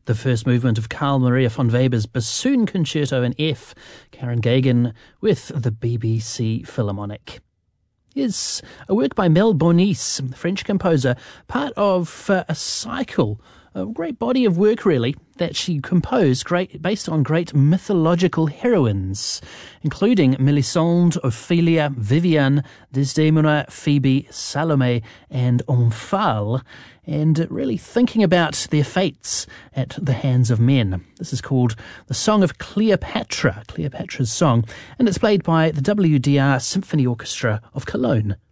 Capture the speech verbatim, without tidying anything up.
the first movement of Carl Maria von Weber's Bassoon Concerto in F, Karen Gagan with the B B C Philharmonic. Here's a work by Mel Bonis, French composer, part of uh, a cycle, a great body of work really, that she composed great, based on great mythological heroines, including Melisande, Ophelia, Viviane, Desdemona, Phoebe, Salome, and Omphale, and really thinking about their fates at the hands of men. This is called The Song of Cleopatra, Cleopatra's Song, and it's played by the W D R Symphony Orchestra of Cologne.